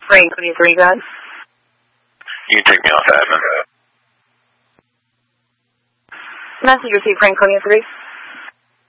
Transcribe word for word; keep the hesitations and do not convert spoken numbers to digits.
Franconia three, go ahead. You can take me off admin. Message received, Franconia three.